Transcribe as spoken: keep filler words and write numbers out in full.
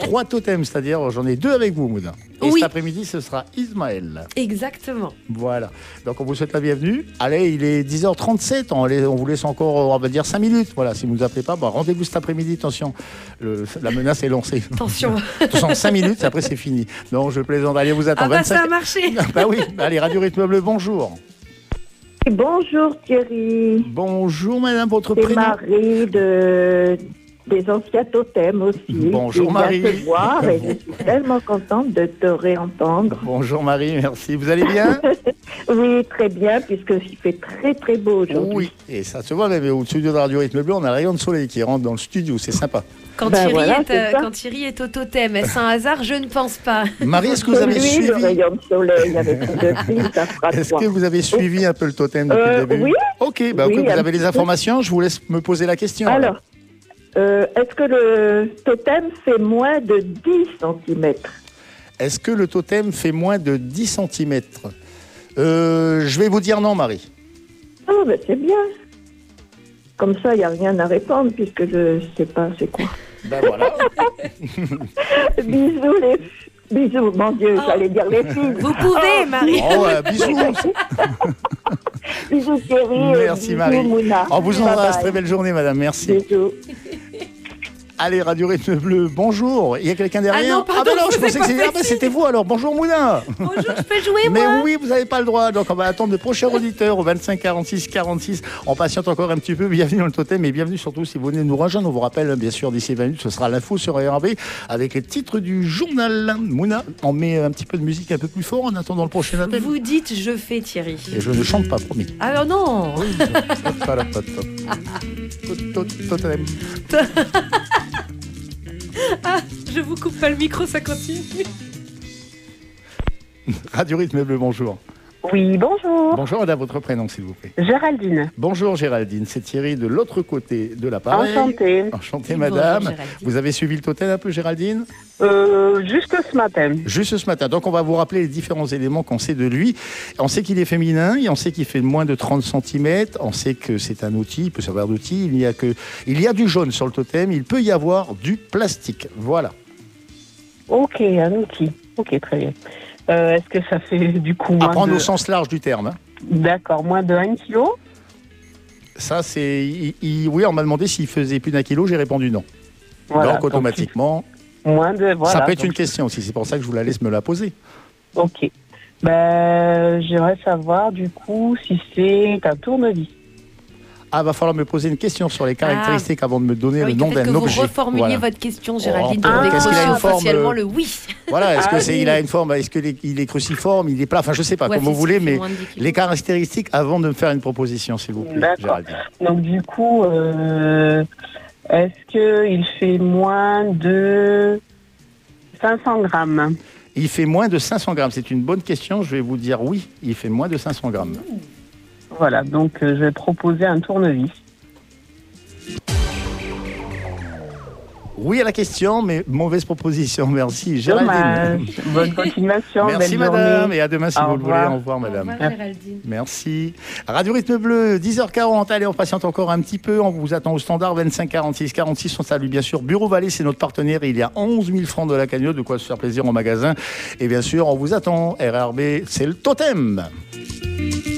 trois totems, c'est-à-dire j'en ai deux avec vous, Mouna. Et Oui. cet après-midi, ce sera Ismaël. Exactement. Voilà. Donc on vous souhaite la bienvenue. Allez, il est dix heures trente-sept. On, les- on vous laisse encore, on va dire, cinq minutes. Voilà, si vous ne nous appelez pas, bah, rendez-vous cet après-midi. Attention, le- la menace est lancée. Attention. Attention, cinq minutes, après c'est fini. Non, je plaisante. Allez, on vous attend. Ah bah vingt-cinq ça a marché. Bah oui, allez, Radio Rythme Bleu, bonjour. Bonjour Thierry, Bonjour madame, votre c'est prénom. Marie de, des anciens totems aussi. Bonjour, Je viens Marie. te voir et je suis tellement contente de te réentendre. Bonjour Marie, merci. Vous allez bien? Oui, très bien, puisqu'il fait très très beau aujourd'hui. Oui, et ça se voit même au-dessus de Radio Rythme Bleu, on a un rayon de soleil qui rentre dans le studio, c'est sympa. Quand, Ben Thierry voilà, est, c'est euh, ça. quand Thierry est au totem, est-ce un hasard? Je ne pense pas. Marie, est-ce que vous C'est avez lui, le suivi rayon de soleil avec le fil, ça fera Est-ce trois. que vous avez suivi un peu le totem depuis Euh, le début? oui. Ok, bah, Oui, ok, vous un avez les petit peu. informations, je vous laisse me poser la question. Alors, euh, est-ce que le totem fait moins de dix centimètres? Est-ce que le totem fait moins de dix centimètres? euh, Je vais vous dire non, Marie. Ah, ben c'est bien. Comme ça, il n'y a rien à répondre, puisque je ne sais pas c'est quoi. Ben voilà. Bisous, les Bisous, mon Dieu, j'allais dire les filles. Vous pouvez, Marie. Oh, euh, bisous. Bisous, Thierry. Merci, bisous, Marie. Mouna. On vous Bye embrasse. bye. Très belle journée, madame. Merci. Bisous. Allez, Radio Rythme Bleu, bonjour. Il y a quelqu'un derrière? Ah non, pardon, ben non, je je vous ai pensais que pas c'était fait ah, ben, c'était vous alors. Bonjour, Mouna. Bonjour, je peux jouer, Mais moi? oui, vous n'avez pas le droit. Donc, on va attendre le prochain auditeur au vingt-cinq quarante-six quarante-six. On patiente encore un petit peu. Bienvenue dans le totem et bienvenue surtout si vous venez nous rejoindre. On vous rappelle, bien sûr, d'ici vingt minutes, ce sera l'info sur R R B avec les titres du journal. Mouna, on met un petit peu de musique un peu plus fort en attendant le prochain appel. Vous dites je fais, Thierry. Et je ne chante pas, promis. Alors non. Totem. Ah, je vous coupe pas le micro, ça continue. Radio Rythme Bleu, bonjour. Oui, bonjour. Bonjour, madame, votre prénom, s'il vous plaît. Géraldine. Bonjour, Géraldine. C'est Thierry de l'autre côté de l'appareil. Enchantée. Enchantée, Bonjour, madame. Géraldine. Vous avez suivi le totem un peu, Géraldine? Euh, juste ce matin. Juste ce matin. Donc, on va vous rappeler les différents éléments qu'on sait de lui. On sait qu'il est féminin et on sait qu'il fait moins de trente centimètres. On sait que c'est un outil, il peut servir d'outil. Il y a que, il y a du jaune sur le totem. Il peut y avoir du plastique. Voilà. Ok, un outil. Ok, très bien. Euh, Est-ce que ça fait du coup À moins prendre de... au sens large du terme. hein. D'accord, moins de un kilo? Ça, c'est. il- il- oui, on m'a demandé s'il faisait plus d'un kilo. J'ai répondu non. Voilà, donc, automatiquement. Moins de... Voilà, ça peut être donc- une question aussi. C'est pour ça que je vous la laisse me la poser. Ok. Ben, j'aimerais savoir du coup si c'est un tournevis. Ah, va falloir me poser une question sur les caractéristiques avant de me donner Ah oui, le nom peut-être d'un que objet. vous reformuliez Voilà. votre question, Géraldine, Oh, pour ah, qu'est-ce qu'il a une décrocher forme, officiellement euh, le oui. Voilà, est-ce Ah que c'est oui. il a une forme, est-ce qu'il est, il est cruciforme, il est plat, enfin je sais pas, Ouais, comme vous c'est- voulez, c'est mais moins de dix kilos. les caractéristiques avant de me faire une proposition, s'il vous plaît, D'accord. Géraldine. Donc du coup, euh, est-ce qu'il fait moins de cinq cents grammes? Il fait moins de cinq cents grammes, c'est une bonne question, je vais vous dire oui, il fait moins de cinq cents grammes. Voilà, donc euh, je vais proposer un tournevis. Oui à la question, mais mauvaise proposition, merci Géraldine. Dommage. Bonne continuation, Merci belle madame, journée. et à demain si Au vous le voulez, revoir. au revoir madame. Au revoir, Géraldine. Merci. Radio Rythme Bleu, dix heures quarante. Allez, on patiente encore un petit peu. On vous attend au standard vingt-cinq quarante-six quarante-six. On salue bien sûr Bureau Vallée, c'est notre partenaire. Il y a onze mille francs de la cagnotte, de quoi se faire plaisir en magasin. Et bien sûr, on vous attend. R R B, c'est le totem.